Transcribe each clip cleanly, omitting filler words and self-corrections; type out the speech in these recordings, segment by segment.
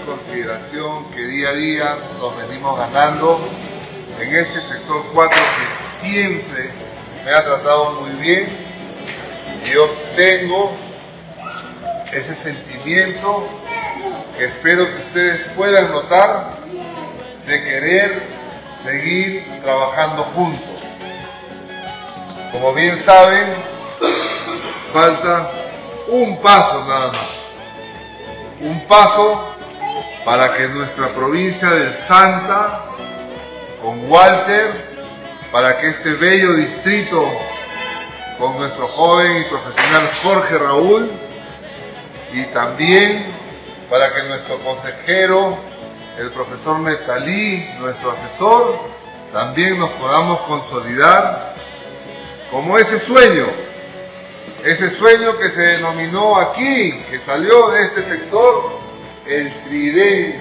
consideración que día a día nos venimos ganando en este sector 4 que siempre me ha tratado muy bien. Y yo tengo ese sentimiento que espero que ustedes puedan notar de querer seguir trabajando juntos. Como bien saben, falta un paso nada más. Un paso para que nuestra provincia del Santa, con Walter, para que este bello distrito, con nuestro joven y profesional Jorge Raúl, y también para que nuestro consejero, el profesor Netalí, nuestro asesor, también nos podamos consolidar como ese sueño que se denominó aquí, que salió de este sector, el tridente.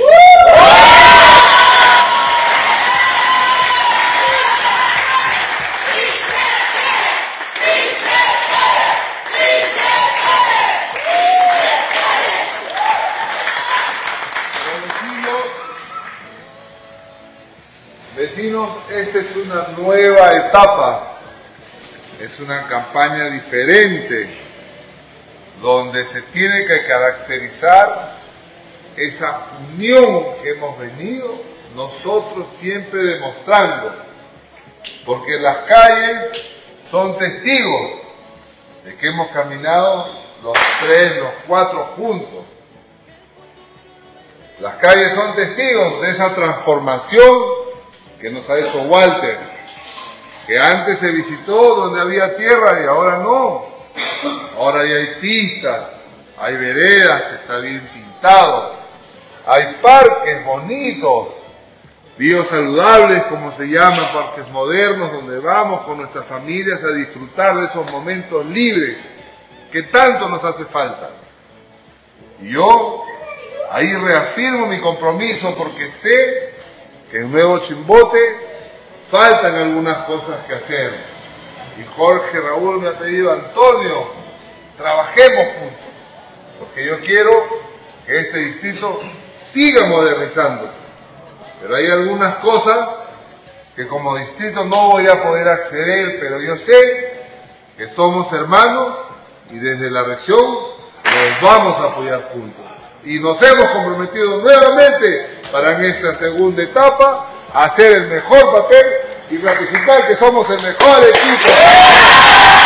Vecinos, esta es una nueva etapa. Es una campaña diferente, donde se tiene que caracterizar esa unión que hemos venido nosotros siempre demostrando, porque las calles son testigos de que hemos caminado los 3, los 4 juntos. Las calles son testigos de esa transformación que nos ha hecho Walter, que antes se visitó donde había tierra y ahora no. Ahora ya hay pistas, hay veredas, está bien pintado, hay parques bonitos, biosaludables, como se llama, parques modernos, donde vamos con nuestras familias a disfrutar de esos momentos libres que tanto nos hace falta. Y yo ahí reafirmo mi compromiso, porque sé que en Nuevo Chimbote faltan algunas cosas que hacer. Y Jorge Raúl me ha pedido: Antonio, trabajemos juntos, porque yo quiero que este distrito siga modernizándose. Pero hay algunas cosas que como distrito no voy a poder acceder, pero yo sé que somos hermanos y desde la región nos vamos a apoyar juntos. Y nos hemos comprometido nuevamente para en esta segunda etapa hacer el mejor papel y ratificar que somos el mejor equipo.